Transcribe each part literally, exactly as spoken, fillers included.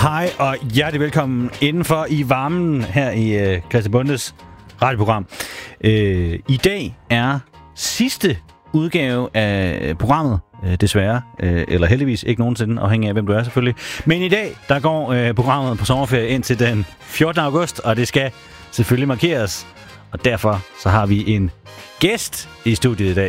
Hej og hjertelig velkommen indenfor i varmen her i uh, Christian Bondes radioprogram. Uh, I dag er sidste udgave af programmet, uh, desværre, uh, eller heldigvis ikke nogensinde, afhængig af hvem du er selvfølgelig. Men i dag, der går uh, programmet på sommerferie indtil den fjortende august, og det skal selvfølgelig markeres. Og derfor så har vi en gæst i studiet i dag.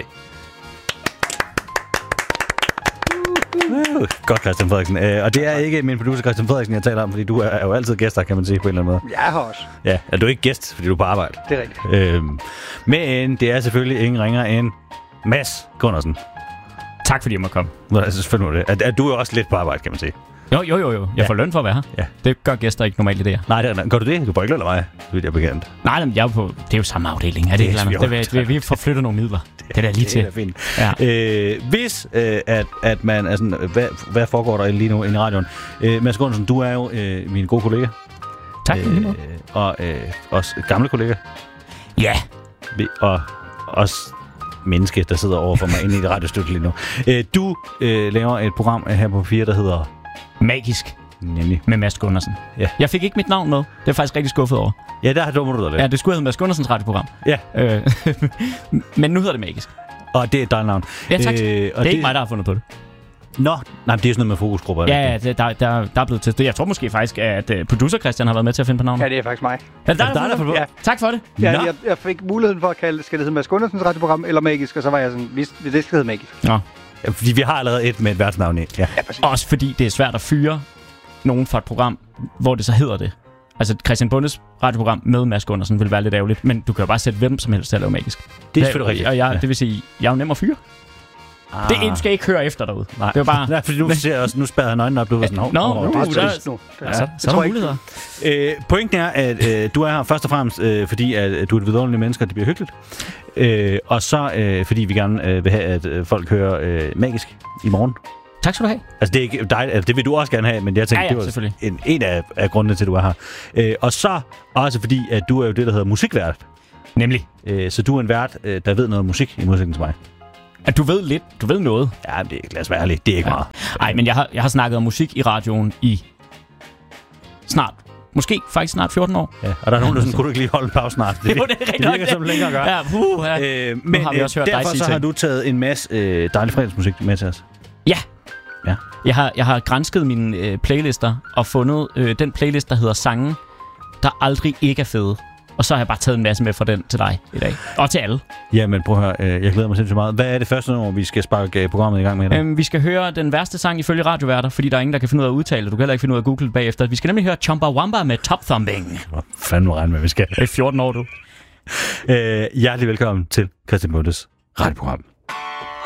Uh, godt, Christian Frederiksen. Uh, og det er ikke min producer, Christian Frederiksen, jeg taler om, fordi du er, er jo altid gæster, kan man sige, på en eller anden måde. Jeg er her også. Ja, er du ikke gæst, fordi du er på arbejde? Det er rigtigt. Uh, men det er selvfølgelig ingen ringer end Mads Gundersen. Tak fordi jeg må komme. Altså, selvfølgelig det. Er, er du jo også lidt på arbejde, kan man sige? Jo, jo, jo. jo. Jeg ja. får løn for at være her. Ja. Det gør gæster ikke normalt i det her. Nej, det er, gør du det? Du får ikke løn af mig, så vidt jeg er bekendt. Nej, men jeg er på... Det er jo samme afdeling. Er det, Det ikke er andet? jo- Det, vi, vi får flyttet nogle midler. Det, det er da lige det til. er fint. Ja. Øh, hvis øh, at, at man... Altså, hvad, hvad foregår der lige nu inde i radioen? Øh, Mads Gundersen, du er jo øh, min gode kollega. Tak. Øh, og øh, også gamle kollega. Ja. Vi- Og også menneske, der sidder over for mig inde i det radiostudio lige nu. Øh, du øh, laver et program her på fire, der hedder... Magisk Nemlig. med Mads Gundersen. Ja. Jeg fik ikke mit navn med. Det er jeg faktisk rigtig skuffet over. Ja, der dummer du dig lidt. Ja, det skulle hedde Mads Gundersens radioprogram. Ja. Øh, men nu hedder det Magisk. Og det er dit navn. Ja, tak. Øh, Det og er ikke mig, der har fundet på det. Nå, nej, det er sådan noget med fokusgrupper. er det Ja, ikke ja, det, der, der, der er blevet testet. Jeg tror måske faktisk, at uh, producer Christian har været med til at finde på navnet. Ja, det er faktisk mig. Er det dig, Er det dig, der har fundet på? Ja. Tak for det. Ja, Nå. jeg, jeg fik muligheden for at kalde, skal det hedde Mads Gundersens radioprogram eller Magisk, og så var jeg sådan, hvis det skal hedde Magisk. Nå. Ja, fordi vi har allerede et med et værtsnavn i. Ja. Ja, præcis. Også fordi det er svært at fyre nogen for et program, hvor det så hedder det. Altså Christian Bundes radioprogram med Mads Gundersen vil være lidt ærgerligt, men du kan jo bare sætte hvem som helst til at lave Magisk. Det er selvfølgelig rigtigt. Og jeg, Ja. det vil sige, jeg er jo nem at fyre. Ah. Det er en, du skal ikke høre efter derude. Nej. Det er bare... Nej, fordi nu ser jeg også, nu spærrer han øjnene op, du var sådan, hov, Nå, hov, nu- hov. Det er der- trist nu. Det Ja, er- så, det så er tror der jeg ikke. muligheder. Øh, pointen er, at øh, du er her først og fremmest, øh, fordi at, øh, du er et vidunderligt menneske, og det bliver hyggeligt. Øh, og så øh, fordi vi gerne øh, vil have, at øh, folk hører øh, Magisk i morgen. Tak skal du have. Altså, det er ikke dig, altså, det vil du også gerne have, men jeg tænkte, Ja, ja, det var selvfølgelig. en, en af, af grundene til, at du er her. Øh, og så også fordi, at du er jo det, der hedder musikvært. Nemlig, Øh, så du er en vært, øh, der ved noget musik i modsætning til mig. at du ved lidt, du ved noget. Ja, det er, lad os være ærlige, det er ikke Ja. meget. Nej, men jeg har, jeg har snakket om musik i radioen i snart, måske faktisk snart fjorten år. Ja, og der er nogen, der sådan, kunne du ikke lige holde en pause snart? Det, Jo, det er rigtigt det nok, virker det. som længere at gøre. Ja, puh, ja. Øh, men har vi også øh, hørt dig derfor sige så har ting. du taget en masse øh, dejlig fredagsmusik med til os. Ja. Ja. Jeg har, jeg har gransket mine øh, playlister og fundet øh, den playlist, der hedder Sange, der aldrig ikke er fede. Og så har jeg bare taget en masse med fra den til dig i dag. Og til alle. Jamen prøv at høre, øh, jeg glæder mig sindssygt meget. Hvad er det første nummer, vi skal sparke øh, programmet i gang med i dag? Øhm, vi skal høre den værste sang ifølge radioværter, fordi der er ingen, der kan finde ud af at udtale det. Du kan heller ikke finde ud af at google det bagefter. Vi skal nemlig høre Chumbawamba med Top Thumping. Hvor fanden må regne med, vi skal. Det er fjorten år, du. Øh, hjertelig velkommen til Christian Bundes radioprogram.